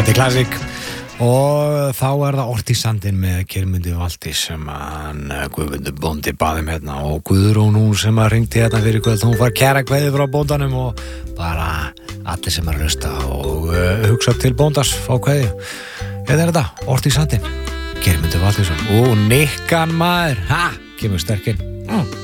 Þetta er klassik og þá er það Ort í sandinn með Geirmundi Valdi sem hann Guðmundur bóndi baðum hérna og Guðrún hún sem að ringdi hérna fyrir kvöld hún fær kæra kveði frá bóndanum og bara allir sem að hlusta og hugsa til bóndas fá kveði eða er þetta Ort í sandinn Geirmundi Valdiðsson og Nikkan maður kemur sterkinn